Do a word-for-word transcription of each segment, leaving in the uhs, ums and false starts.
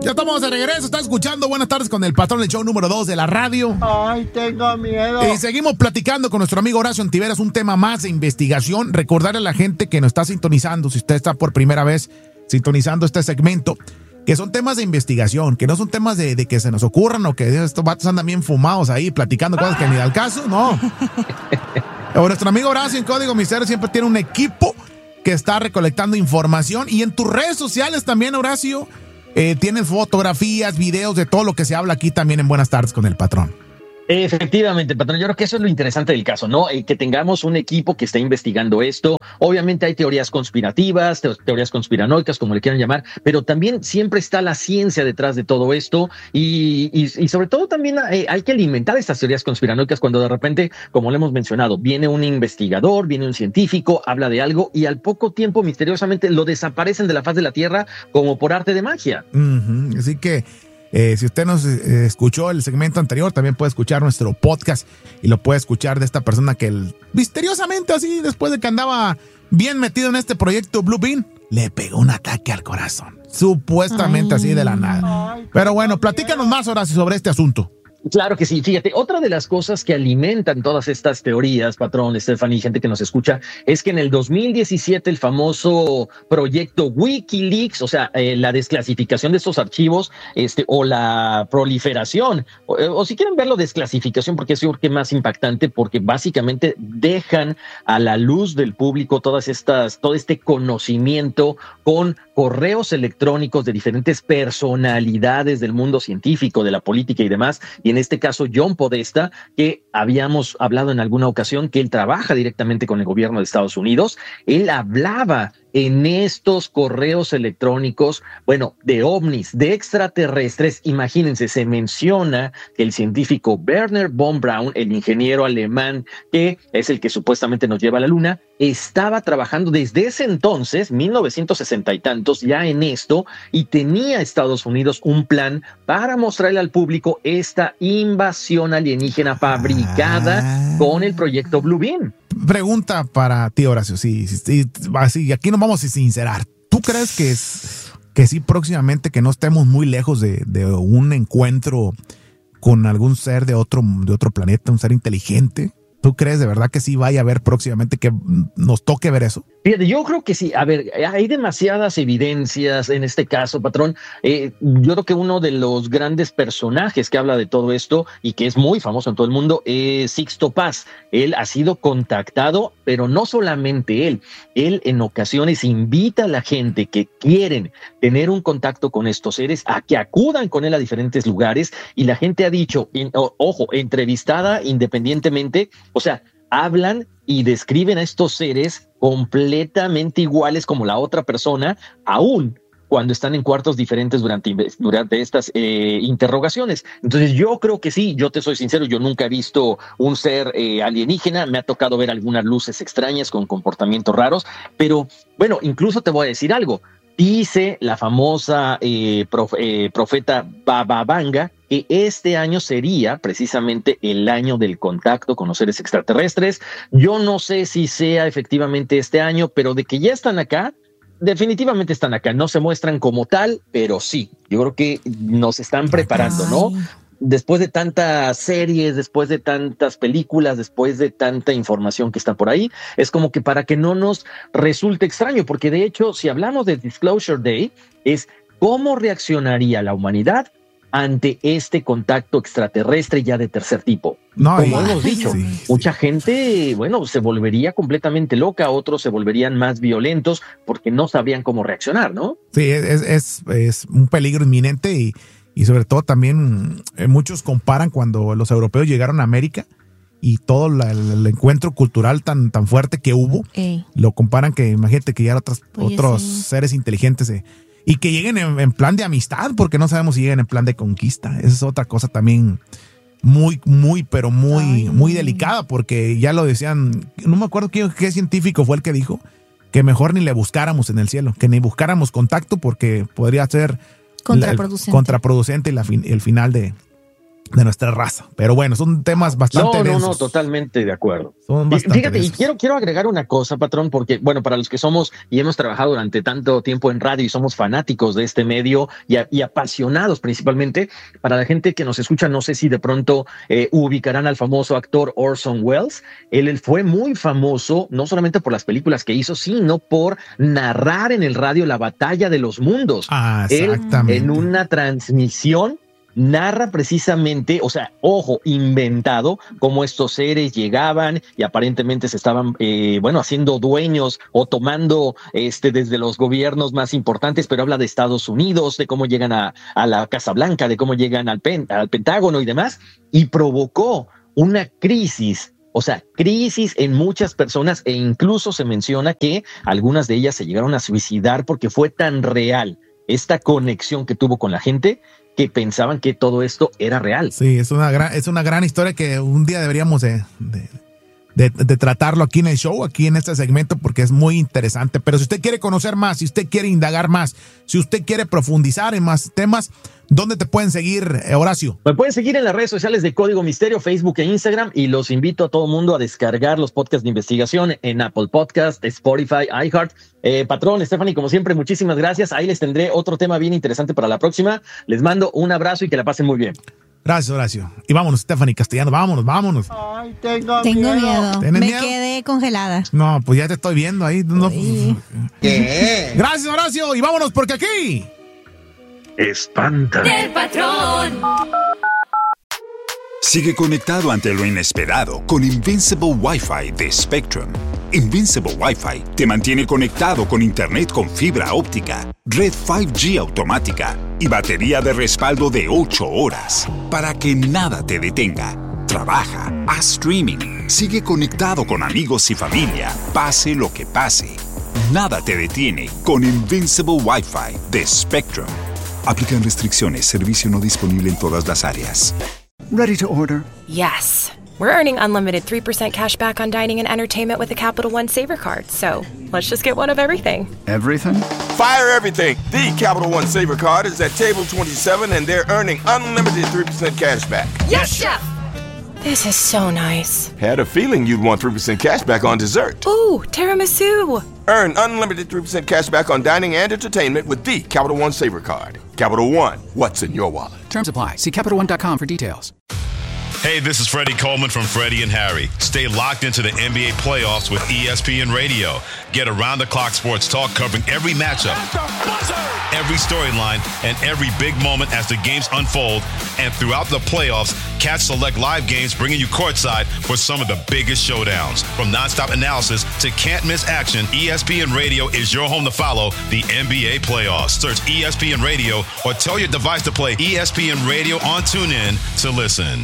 Ya estamos de regreso, está escuchando Buenas Tardes con el Patrón, el show número dos de la radio. Ay, tengo miedo. Y seguimos platicando con nuestro amigo Horacio Antiveros, un tema más de investigación. Recordarle a la gente que nos está sintonizando, si usted está por primera vez sintonizando este segmento, que son temas de investigación, que no son temas de, de que se nos ocurran o que estos vatos andan bien fumados ahí platicando cosas que ni al caso, no. O nuestro amigo Horacio en Código Misterio siempre tiene un equipo que está recolectando información, y en tus redes sociales también, Horacio, eh, tienes fotografías, videos de todo lo que se habla aquí también en Buenas Tardes con el Patrón. Efectivamente, patrón, yo creo que eso es lo interesante del caso, ¿no? Eh, que tengamos un equipo que esté investigando esto. Obviamente hay teorías conspirativas, te teorías conspiranoicas, como le quieran llamar, pero también siempre está la ciencia detrás de todo esto, y, y, y sobre todo también eh, hay que alimentar estas teorías conspiranoicas cuando de repente, como le hemos mencionado, viene un investigador, viene un científico, habla de algo y al poco tiempo misteriosamente lo desaparecen de la faz de la Tierra como por arte de magia. Uh-huh. Así que Eh, si usted nos eh, escuchó el segmento anterior, también puede escuchar nuestro podcast y lo puede escuchar de esta persona que el, misteriosamente así, después de que andaba bien metido en este proyecto Blue Bean, le pegó un ataque al corazón. Supuestamente Ay. así de la nada. Pero bueno, platícanos más, Horacio, sobre este asunto. Claro que sí, fíjate, otra de las cosas que alimentan todas estas teorías, patrón, Stephanie, gente que nos escucha, es que en el dos mil diecisiete el famoso proyecto Wikileaks, o sea, eh, la desclasificación de estos archivos, este, o la proliferación, o, o si quieren verlo, desclasificación, porque es yo creo que más impactante, porque básicamente dejan a la luz del público todas estas, todo este conocimiento con correos electrónicos de diferentes personalidades del mundo científico, de la política y demás. Y en este caso, John Podesta, que habíamos hablado en alguna ocasión que él trabaja directamente con el gobierno de Estados Unidos, él hablaba en estos correos electrónicos, bueno, de ovnis, de extraterrestres. Imagínense, se menciona que el científico Werner von Braun, el ingeniero alemán que es el que supuestamente nos lleva a la luna, estaba trabajando desde ese entonces, mil novecientos sesenta y tantos, ya en esto, y tenía Estados Unidos un plan para mostrarle al público esta invasión alienígena fabricada ah. con el proyecto Blue Beam. Pregunta para ti, Horacio, sí, sí, sí, así, aquí nos vamos a sincerar. ¿Tú crees que es que sí próximamente, que no estemos muy lejos de, de un encuentro con algún ser de otro, de otro planeta, un ser inteligente? ¿Tú crees de verdad que sí vaya a haber próximamente que nos toque ver eso? Fíjate, yo creo que sí. A ver, hay demasiadas evidencias en este caso, patrón. Eh, yo creo que uno de los grandes personajes que habla de todo esto y que es muy famoso en todo el mundo es Sixto Paz. Él ha sido contactado, pero no solamente él. Él en ocasiones invita a la gente que quieren tener un contacto con estos seres a que acudan con él a diferentes lugares, y la gente ha dicho, in, o, ojo, entrevistada independientemente, o sea, hablan y describen a estos seres completamente iguales como la otra persona, aún cuando están en cuartos diferentes durante, durante estas eh, interrogaciones. Entonces yo creo que sí, yo te soy sincero, yo nunca he visto un ser eh, alienígena, me ha tocado ver algunas luces extrañas con comportamientos raros, pero bueno, incluso te voy a decir algo. Dice la famosa eh, prof, eh, profeta Baba Vanga que este año sería precisamente el año del contacto con los seres extraterrestres. Yo no sé si sea efectivamente este año, pero de que ya están acá, definitivamente están acá. No se muestran como tal, pero sí, yo creo que nos están preparando, ¿no? Después de tantas series, después de tantas películas, después de tanta información que está por ahí, es como que para que no nos resulte extraño, porque de hecho, si hablamos de Disclosure Day, es cómo reaccionaría la humanidad ante este contacto extraterrestre ya de tercer tipo. No, como hemos dicho, sí, sí. mucha gente, bueno, se volvería completamente loca, otros se volverían más violentos porque no sabrían cómo reaccionar, ¿no? Sí, es, es, es un peligro inminente, y Y sobre todo también eh, muchos comparan cuando los europeos llegaron a América y todo la, el, el encuentro cultural tan, tan fuerte que hubo, Ey. lo comparan que, imagínate que llegaran otros, otros sí. seres inteligentes eh, y que lleguen en, en plan de amistad, porque no sabemos si llegan en plan de conquista. Esa es otra cosa también muy, muy, pero muy, Ay. muy delicada, porque ya lo decían, no me acuerdo qué, qué científico fue el que dijo que mejor ni le buscáramos en el cielo, que ni buscáramos contacto, porque podría ser contraproducente, la, el, contraproducente la fin, el final de, de nuestra raza. Pero bueno, son temas bastante No, no, densos. no, totalmente de acuerdo. Son Y bastante fíjate, y densos. quiero, quiero agregar una cosa, patrón, porque, bueno, para los que somos y hemos trabajado durante tanto tiempo en radio y somos fanáticos de este medio y, a- y apasionados principalmente, para la gente que nos escucha, no sé si de pronto eh, ubicarán al famoso actor Orson Welles. Él, él fue muy famoso, no solamente por las películas que hizo, sino por narrar en el radio la batalla de los mundos. Ah, Él, exactamente. en una transmisión, narra precisamente, o sea, ojo, inventado, cómo estos seres llegaban y aparentemente se estaban, eh, bueno, haciendo dueños o tomando este desde los gobiernos más importantes, pero habla de Estados Unidos, de cómo llegan a, a la Casa Blanca, de cómo llegan al, pen, al Pentágono y demás, y provocó una crisis. O sea, crisis en muchas personas, e incluso se menciona que algunas de ellas se llegaron a suicidar porque fue tan real esta conexión que tuvo con la gente que pensaban que todo esto era real. Sí, es una gran, es una gran historia que un día deberíamos de, de, de, de tratarlo aquí en el show, aquí en este segmento, porque es muy interesante. Pero si usted quiere conocer más, si usted quiere indagar más, si usted quiere profundizar en más temas, ¿dónde te pueden seguir, eh, Horacio? Me pueden seguir en las redes sociales de Código Misterio, Facebook e Instagram, y los invito a todo el mundo a descargar los podcasts de investigación en Apple Podcast, Spotify, iHeart. Eh, patrón, Stephanie, como siempre, muchísimas gracias. Ahí les tendré otro tema bien interesante para la próxima. Les mando un abrazo y que la pasen muy bien. Gracias, Horacio. Y vámonos, Stephanie Castellano, vámonos, vámonos. Ay, tengo, Tengo miedo. miedo. ¿Tienes Me miedo? quedé congelada. No, pues ya te estoy viendo ahí. No. Uy. ¿Qué? Gracias, Horacio. Y vámonos, porque aquí... Espanta. Del patrón. Sigue conectado ante lo inesperado con Invincible Wi-Fi de Spectrum. Invincible Wi-Fi te mantiene conectado con internet con fibra óptica, red cinco G automática y batería de respaldo de ocho horas para que nada te detenga. Trabaja, haz streaming, sigue conectado con amigos y familia, pase lo que pase. Nada te detiene con Invincible Wi-Fi de Spectrum. Aplican restricciones, servicio no disponible en todas las áreas. Ready to order. Yes. We're earning unlimited three percent cash back on dining and entertainment with the Capital One Saver Card. So let's just get one of everything. Everything? Fire everything. The Capital One Saver Card is at table twenty-seven and they're earning unlimited three percent cash back. Yes, Chef! This is so nice. Had a feeling you'd want three percent cash back on dessert. Ooh, tiramisu! Earn unlimited three percent cash back on dining and entertainment with the Capital One Saver Card. Capital One, what's in your wallet? Terms apply. See Capital One dot com for details. Hey, this is Freddie Coleman from Freddie and Harry. Stay locked into the N B A playoffs with E S P N Radio. Get around-the-clock sports talk covering every matchup, every storyline, and every big moment as the games unfold. And throughout the playoffs, catch select live games bringing you courtside for some of the biggest showdowns. From nonstop analysis to can't-miss action, E S P N Radio is your home to follow the N B A playoffs. Search E S P N Radio or tell your device to play E S P N Radio on TuneIn to listen.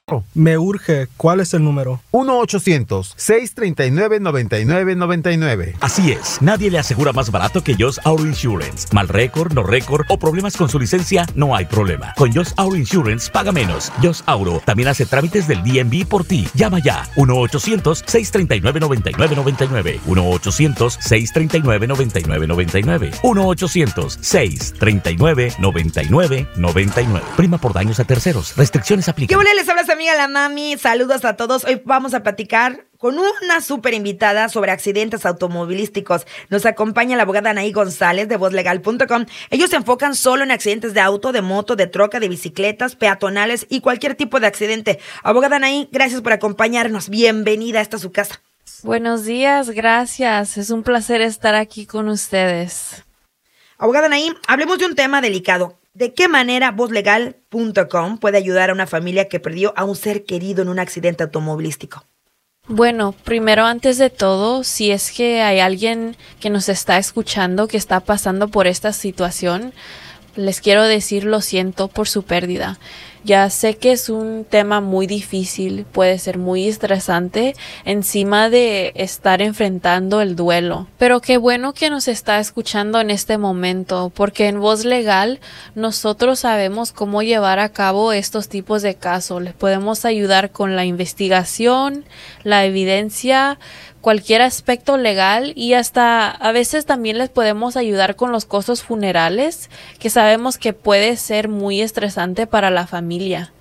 Me urge. ¿Cuál es el número? uno ochocientos, seiscientos treinta y nueve, noventa y nueve noventa y nueve. Así es, nadie le asegura más barato que Just Auto Insurance. Mal récord, no récord o problemas con su licencia, no hay problema. Con Just Auto Insurance paga menos. Just Auto también hace trámites del D M V por ti. Llama ya. uno ochocientos, seiscientos treinta y nueve, noventa y nueve noventa y nueve. uno ochocientos, seiscientos treinta y nueve, noventa y nueve noventa y nueve. uno ochocientos, seiscientos treinta y nueve, noventa y nueve noventa y nueve. Prima por daños a terceros. Restricciones aplican. ¿Qué les habla su amiga la Mami? Saludos a todos. Hoy vamos a platicar con una súper invitada sobre accidentes automovilísticos. Nos acompaña la abogada Anaí González de voz legal punto com. Ellos se enfocan solo en accidentes de auto, de moto, de troca, de bicicletas, peatonales y cualquier tipo de accidente. Abogada Anaí, gracias por acompañarnos. Bienvenida, esta es su casa. Buenos días, gracias. Es un placer estar aquí con ustedes. Abogada Anaí, hablemos de un tema delicado. ¿De qué manera voz legal punto com puede ayudar a una familia que perdió a un ser querido en un accidente automovilístico? Bueno, primero, antes de todo, si es que hay alguien que nos está escuchando que está pasando por esta situación, les quiero decir lo siento por su pérdida. Ya sé que es un tema muy difícil, puede ser muy estresante encima de estar enfrentando el duelo. Pero qué bueno que nos está escuchando en este momento, porque en Voz Legal nosotros sabemos cómo llevar a cabo estos tipos de casos. Les podemos ayudar con la investigación, la evidencia, cualquier aspecto legal y hasta a veces también les podemos ayudar con los costos funerales, que sabemos que puede ser muy estresante para la familia.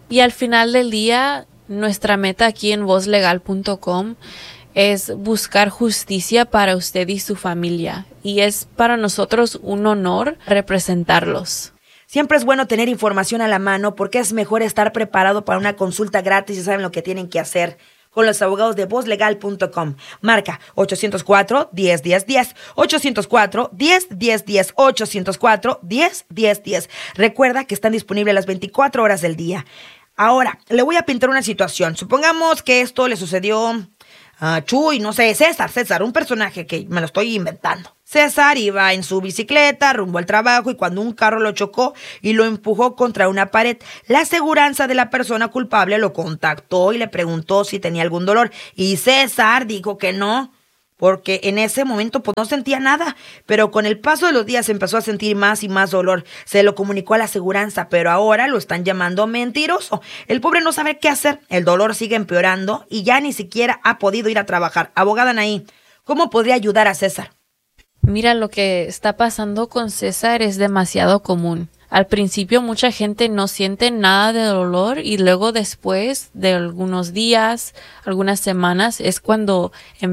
Y al final del día, nuestra meta aquí en voz legal punto com es buscar justicia para usted y su familia. Y es para nosotros un honor representarlos. Siempre es bueno tener información a la mano porque es mejor estar preparado para una consulta gratis y saben lo que tienen que hacer. Con los abogados de voz legal punto com. Marca ocho cero cuatro, diez, diez, diez, ocho cero cuatro, diez, diez, diez, ocho cero cuatro, diez, diez, diez. Recuerda que están disponibles las veinticuatro horas del día. Ahora, le voy a pintar una situación. Supongamos que esto le sucedió a Chuy, no sé, César, César, un personaje que me lo estoy inventando. César iba en su bicicleta rumbo al trabajo y cuando un carro lo chocó y lo empujó contra una pared, la aseguranza de la persona culpable lo contactó y le preguntó si tenía algún dolor. Y César dijo que no, porque en ese momento pues no sentía nada, pero con el paso de los días empezó a sentir más y más dolor. Se lo comunicó a la aseguranza, pero ahora lo están llamando mentiroso. El pobre no sabe qué hacer, el dolor sigue empeorando y ya ni siquiera ha podido ir a trabajar. Abogada Anaí, ¿cómo podría ayudar a César? Mira, lo que está pasando con César es demasiado común. Al principio mucha gente no siente nada de dolor y luego después de algunos días, algunas semanas, es cuando